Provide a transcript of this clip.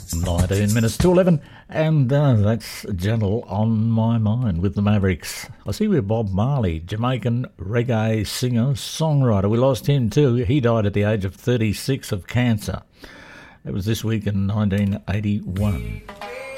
19 minutes to 11, and that's Gentle on My Mind with the Mavericks. I see we're Bob Marley, Jamaican reggae singer, songwriter. We lost him too. He died at the age of 36 of cancer. It was this week in 1981.